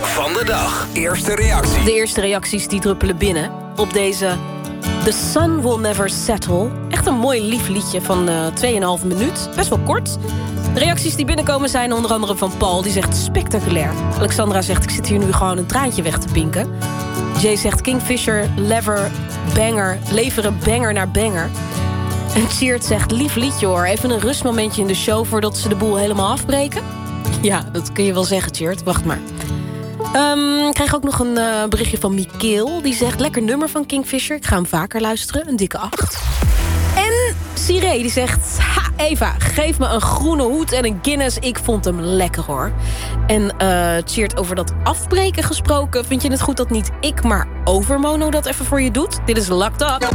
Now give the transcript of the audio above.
van de dag. Eerste reactie. De eerste reacties die druppelen binnen op deze The Sun Will Never Settle. Echt een mooi lief liedje van 2,5 minuut. Best wel kort. De reacties die binnenkomen zijn onder andere van Paul. Die zegt spectaculair. Alexandra zegt ik zit hier nu gewoon een traantje weg te pinken. Jay zegt Kingfisher, leveren banger naar banger. En Tjeerd zegt lief liedje hoor. Even een rustmomentje in de show voordat ze de boel helemaal afbreken. Ja, dat kun je wel zeggen Tjeerd. Wacht maar. Ik krijg ook nog een berichtje van Michiel. Die zegt lekker nummer van Kingfisher. Ik ga hem vaker luisteren. Een dikke 8. En Siree die zegt ha Eva, geef me een groene hoed en een Guinness. Ik vond hem lekker hoor. En Tjeerd, over dat afbreken gesproken. Vind je het goed dat niet ik, maar Overmono dat even voor je doet? Dit is Locked Up.